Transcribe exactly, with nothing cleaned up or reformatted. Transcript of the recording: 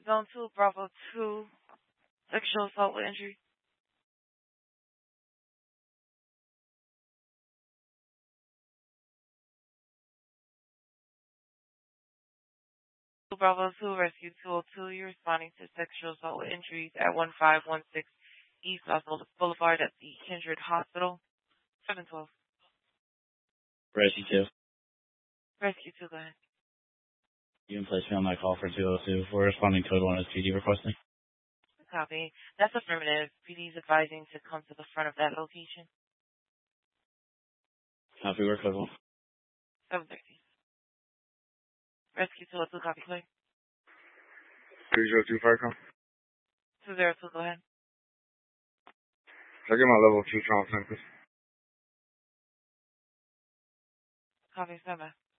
Zone two, Bravo two, sexual assault with injury. Bravo two, Rescue two oh two, you're responding to sexual assault with injuries at one five one six East Los Boulevard at the Kindred Hospital. seven twelve. Rescue two. Rescue two, go ahead. You can place me on my call for two oh two. We're responding code one as P D requesting. Copy. That's affirmative. P D is advising to come to the front of that location. Copy, we're code one. seven thirty. Rescue two oh two, copy clear. three zero two fire call. two oh two, go ahead. Can I get my level two trauma center, please? Copy, stand by.